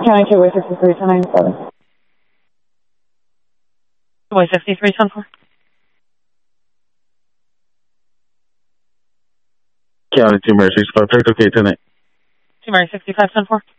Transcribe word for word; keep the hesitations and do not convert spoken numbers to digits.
County two way sixty-three, ten ninety-seven. two way sixty-three, ten four. County two Mary sixty-five, Tractor K ten eight. two Mary sixty-five, ten four.